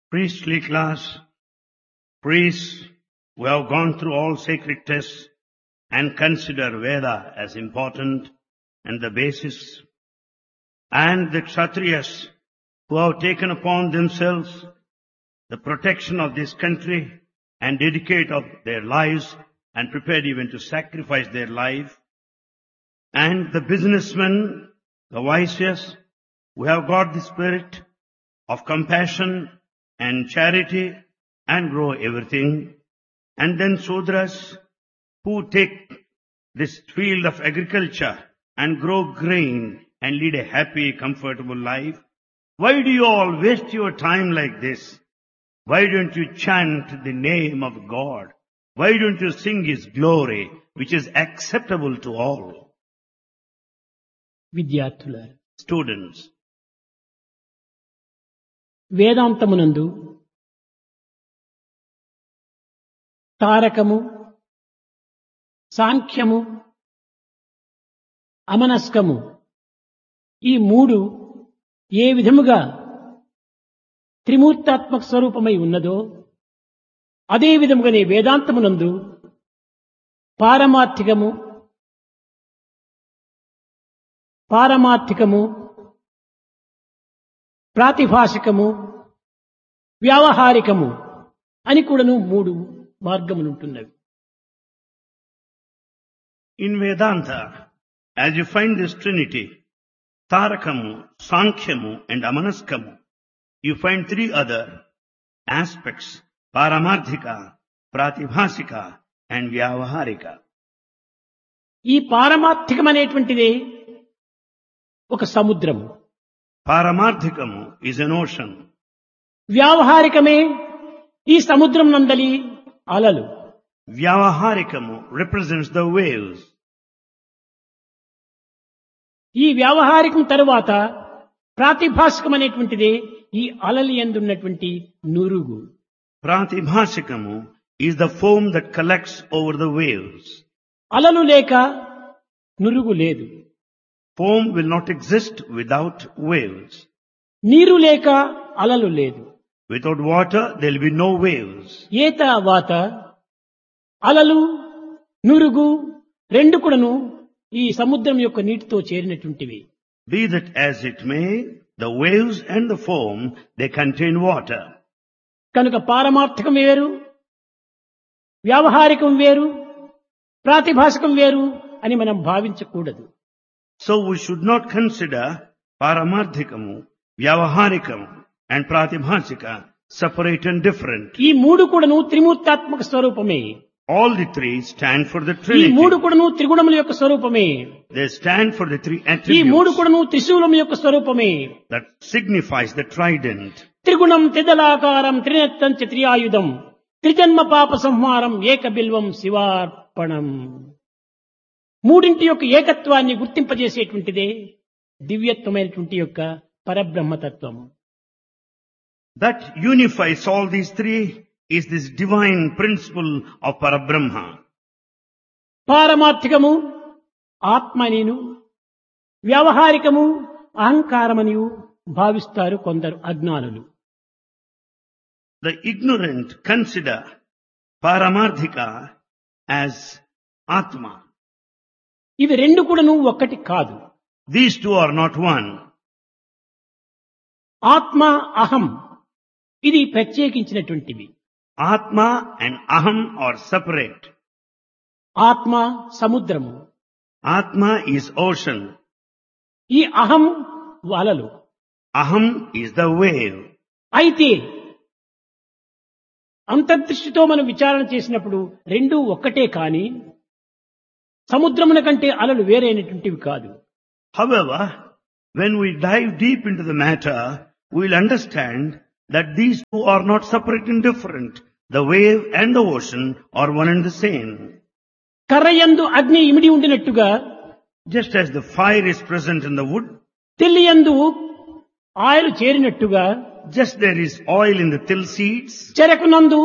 priestly class, priests who have gone through all sacred tests and consider Veda as important and the basis, and the Kshatriyas who have taken upon themselves the protection of this country and dedicate of their lives and prepared even to sacrifice their life, and the businessmen, the Vaishyas, who have got the spirit of compassion and charity and grow everything, and then Sudras who take this field of agriculture and grow grain and lead a happy, comfortable life. Why do you all waste your time like this? Why don't you chant the name of God? Why don't you sing His glory, which is acceptable to all? విద్యార్థులారా, Students, వేదాంతమునందు తారకము, సాంఖ్యము, అమనస్కము ఈ మూడు ఏ విధముగా త్రిమూర్తాత్మక స్వరూపమై ఉన్నదో అదే విధముగానే వేదాంతమునందు పారమార్థికము, ప్రాతిభాషికము, వ్యావహారికము అని కూడాను మూడు మార్గములుంటున్నవి. in Vedanta, as you find this trinity, Tarakamu, Sankhyamu and Amanaskamu, you find three other aspects, Paramarthika, Pratibhasika and Vyavaharika. ఈ పారమార్థికం అనేటువంటిదే ఒక సముద్రము, Paramarthikamu is an ocean. వ్యావహారికమే ఈ సముద్రం నందలి అలలు. Vyavaharikamu represents the waves. ఈ వ్యావహారికం తరువాత ప్రాతిభాషికం అనేటువంటిదే ఈ అలలి యందున్నటువంటి నురుగు. Pratibhasikamu is the foam that collects over the waves. అలలు లేక నురుగు లేదు, Foam will not exist without waves. నీరు లేక అలలు లేదు. Without water, there will be no waves. ఏత వాత అలలు నురుగు రెండు కూడాను ఈ సముద్రం యొక్క నీటితో చేరినటువంటివి. Be that as it may, the waves and the foam, they contain water. కనుక పారమార్థికం వేరు, వ్యావహారికం వేరు, ప్రాతిభాషికం వేరు అని మనం భావించకూడదు. So we should not consider Paramarthikamu, Vyavaharikamu and Pratibhasika separate and different. ఈ మూడు కూడాను త్రిమూర్తాత్మక స్వరూపమే. All the three stand for the ఈ మూడు Trinity. కూడాను త్రిగుణముల యొక్క స్వరూపమే. They stand for the three ఈ మూడు attributes కూడాను త్రిశూలం యొక్క స్వరూపమే. that signifies the trident. త్రిగుణం త్రిదలాకారం త్రినేత్రం చ త్రియాయుధం త్రిజన్మ పాప సంహారం ఏక బిల్వం శివార్పణం. మూడింటి యొక్క ఏకత్వాన్ని గుర్తింపజేసేటువంటిదే దివ్యత్వమైనటువంటి యొక్క పరబ్రహ్మతత్వము. That unifies all these three is this divine principle of Parabrahma. పారమార్థికము ఆత్మనిను, వ్యావహారికము అహంకారమనియు భావిస్తారు కొందరు అజ్ఞానులు. The ignorant consider Paramarthika as Atma. ఇవి రెండు కూడాను ఒక్కటి కాదు. These two are not one. ఆత్మ అహం ఇది ప్రత్యేకించినటువంటివి. Atma and Aham are separate. ఆత్మ సముద్రము, Atma is ocean. ఈ అహం అలలు. Aham is the wave. అయితే అంతర్దృష్టితో మనం విచారణ చేసినప్పుడు రెండూ ఒక్కటే కాని సముద్రమున కంటే అలలు వేరైనటువంటివి కాదు. However, when we dive deep into the matter, we will understand that these two are not separate and different. The wave and the ocean are one and the same. కర్రయందు అగ్ని ఇమిడి ఉండినట్టుగా Just as the fire is present in the wood, తెల్లియందు oil చేరినట్టుగా just there is oil in the till seeds, చెరకునందు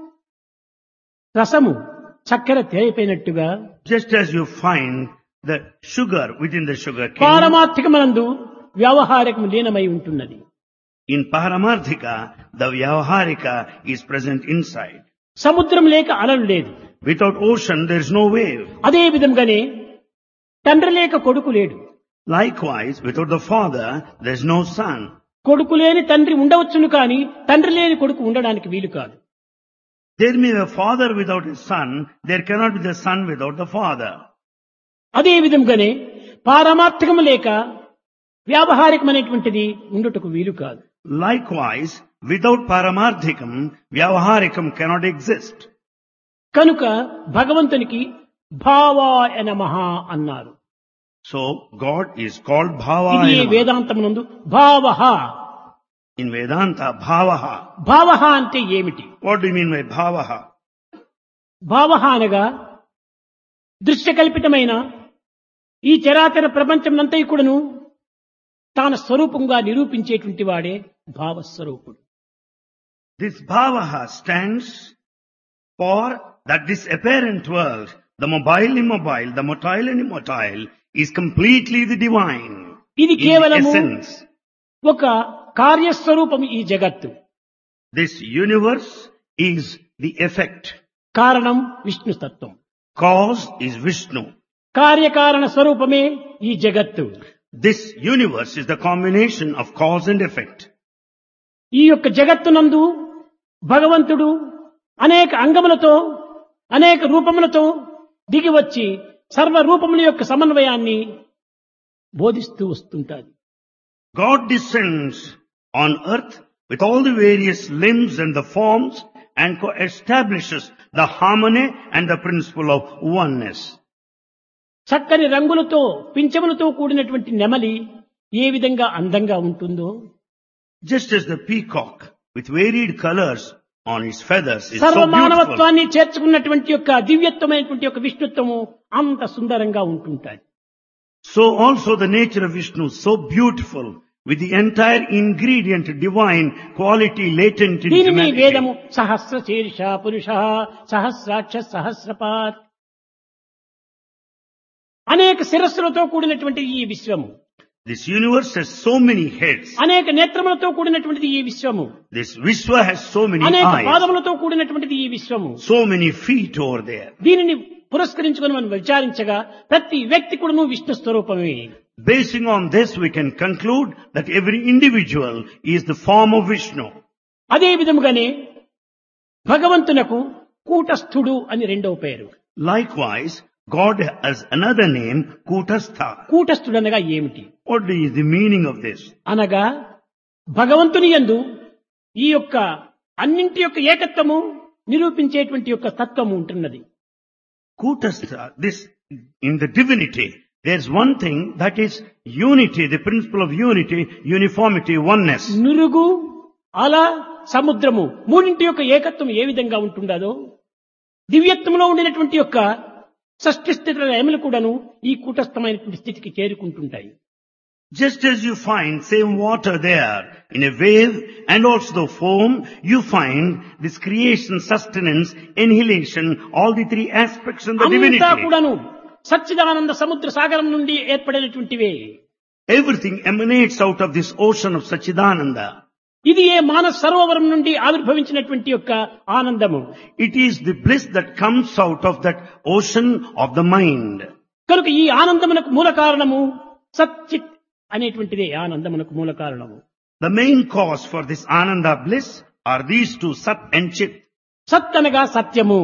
రసము చక్కెర తేలిపోయినట్టుగా just as you find the sugar within the sugar cane, పారమార్థికమనందు వ్యావహారికము లీనమై ఉంటున్నది. In Paramarthika, the Vyavaharika is present inside. సముద్రం లేక అలలు లేదు. Without ocean, there is no wave. అదే విధంగానే తండ్రి లేక కొడుకు లేడు. Likewise, without the father, there is no son. కొడుకు లేని తండ్రి ఉండవచ్చును కానీ తండ్రి లేని కొడుకు ఉండడానికి వీలు కాదు. There may be a father without a son, there cannot be the son without the father. అదే విధంగానే పారమార్థకము లేక వ్యావహారికమైనటువంటిది ఉండుటకు వీలు కాదు. Likewise, without Paramarthikam, Vyavaharikam cannot exist. కనుక భగవంతునికి భావాయ నమః అన్నారు. So, God is called ఇది Bhavaya. వేదాంతమునందు భావః. In Vedanta, Bhavaha. భావః అంటే ఏమిటి? What do you mean by Bhavaha? భావః అనగా దృశ్యకల్పితమైన ఈ చరాచర ప్రపంచమంతా కూడాను తాన స్వరూపంగా నిరూపించేటువంటి వాడే భావస్వరూపుడు. This Bhavaha stands for that this apparent world, the mobile immobile, the motile and immotile, is completely the divine. ఇది In కేవలము essence, ఒక కార్యస్వరూపం ఈ జగత్తు. this universe is the effect. కారణం విష్ణు తత్వం. Cause is Vishnu. కార్యకారణ స్వరూపమే ఈ జగత్తు. This universe is the combination of cause and effect. ఈ యొక్క జగత్తునందు భగవంతుడు అనేక అంగములతో అనేక రూపములతో దిగి వచ్చి సర్వరూపముల యొక్క సమన్వయాన్ని బోధిస్తూ వస్తుంటాడు. God descends on earth with all the various limbs and the forms and establishes the harmony and the principle of oneness. చక్కని రంగులతో పింఛములతో కూడినటువంటి నెమలి ఏ విధంగా అందంగా ఉంటుందో Just as the peacock with varied colors on its feathers is so సర్వ beautiful, మానవత్వాన్ని చేర్చుకున్నటువంటి యొక్క దివ్యత్వమైనటువంటి యొక్క విష్ణుత్వము అంత సుందరంగా ఉంటుంటాయి. so also the nature of Vishnu is so beautiful with the entire ingredient divine quality latent in దీనిని humanity. వేదము సహస్ర శీర్ష పురుష సహస్రాక్ష సహస్రపాత్ అనేక శిరస్సులతో కూడినటువంటి ఈ విశ్వము, This universe has so many heads. అనేక నేత్రములతో కూడినటువంటిది ఈ విశ్వము, This Vishwa has so many అనేక eyes, పాదములతో కూడినటువంటిది ఈ విశ్వము. so many feet over there. దీనిని పురస్కరించుకొని మనం విచారించగా ప్రతి వ్యక్తి కూడాను విష్ణు స్వరూపమే. Basing on this, we can conclude that every individual is the form of Vishnu. అదే విధముగానే భగవంతునకు కూటస్థుడు అని రెండవ పేరు. Likewise, God has another name, Kutastha. కూటస్థుడు అనగా ఏమిటి? What is the meaning of this? అనగా భగవంతుని యందు ఈ యొక్క అన్నింటి యొక్క ఏకత్వము నిరూపించేటువంటి యొక్క తత్వము ఉంటున్నది. Kutastha, this, in the divinity, there's one thing that is unity, the principle of unity, uniformity, oneness. నురుగు అల సముద్రము మూడింటి యొక్క ఏకత్వం ఏ విధంగా ఉంటుండదో దివ్యత్వంలో ఉండినటువంటి యొక్క షష్ఠి స్థితుల లయములు కూడాను ఈ కూటస్థమైనటువంటి స్థితికి చేరుకుంటుంటాయి. Just as you find same water there in a wave and also the foam, you find this creation, sustenance, annihilation, all the three aspects in the అంతా divinity. కూడాను సచ్చిదానంద సముద్ర సాగరం నుండి ఏర్పడినటువంటివే. Everything emanates out of this ocean of Sachidananda. ఇది ఏ మానస సరోవరం నుండి ఆవిర్భవించినటువంటి యొక్క ఆనందము. It is the bliss that comes out of that ocean of the mind. కనుక ఈ ఆనందమునకు మూల కారణము సచ్చిత్ అనేటువంటిదే ఆనందమునకు మూల కారణము. The main cause for this Ananda bliss are these two, Sat and Chit. సత్ అనగా సత్యము,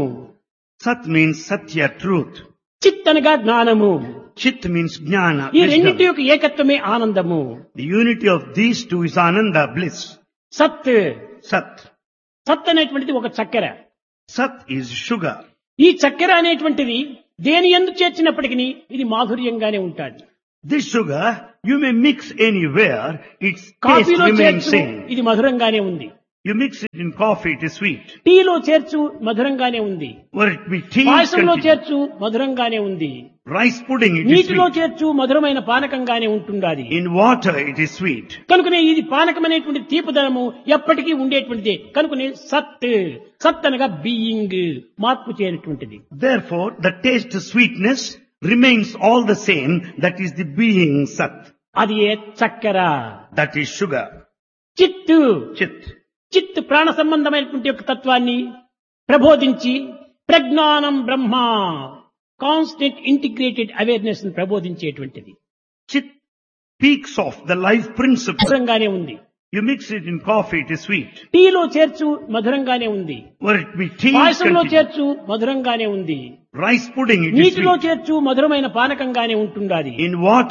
Sat means Satya, truth. చిత్ అనగా జ్ఞానము. Chit means Jnana, ఈ రెండింటి wisdom. యొక్క ఏకత్వమే ఆనందము. The unity of these two is Ananda, bliss. సత్ Sat. సత్ అనేటువంటిది ఒక చక్కెర. Sat is sugar. ఈ చక్కెర అనేటువంటిది దేని యందు చేర్చినప్పటికీ ఇది మాధుర్యంగానే ఉంటాది. This sugar, you may mix anywhere, its taste కాఫీలో remains చేర్చు same. ఇది మధురంగానే ఉంది. You mix it in coffee, it is sweet. టీలో చేర్చు మధురంగానే ఉంది. Or it be tea, పాయసంలో continue. చేర్చు మధురంగానే ఉంది. Rice pudding, it is నీటిలో sweet. చేర్చు మధురమైన పానకంగానే ఉంటుండాది. In water, it is sweet. కనుకనే ఇది పానకం అనేటువంటి తీపుదనము ఎప్పటికీ ఉండేటువంటిది. కనుకనే సత్ సత్ అనగా బీయింగ్ మార్పు చేయనటువంటిది. Therefore, the taste sweetness remains all the same. That is the being Sat. అది ఏ చక్కెర. That is sugar. చిత్ Chit. చిత్ ప్రాణ సంబంధమైనటువంటి యొక్క తత్వాన్ని ప్రబోధించి ప్రజ్ఞానం బ్రహ్మ కాన్స్టెంట్ ఇంటిగ్రేటెడ్ అవేర్నెస్ ని ప్రబోధించేటువంటిది Chit speaks of the life principle. మధురంగానే ఉంది. You mix it in coffee, it is sweet. టీలో చేర్చు మధురంగానే ఉంది. Or it be tea, పాయసంలో continue. చేర్చు మధురంగానే ఉంది. Rice pudding, it is నీటిలో sweet. చేర్చు మధురమైన పానకంగానే ఉంటుండాలి. In water,